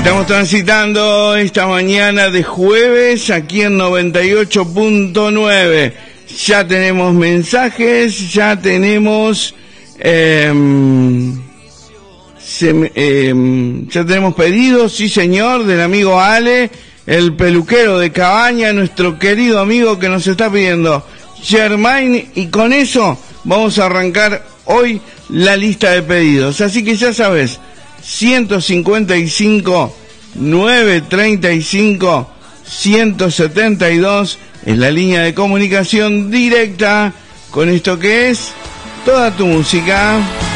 Estamos transitando esta mañana de jueves aquí en 98.9. Ya tenemos mensajes, ya tenemos ya tenemos pedidos, sí señor, del amigo Ale, el peluquero de Cabaña, nuestro querido amigo que nos está pidiendo Germain, y con eso vamos a arrancar hoy la lista de pedidos. Así que ya sabes, 155 935 172 es la línea de comunicación directa con esto que es toda tu música.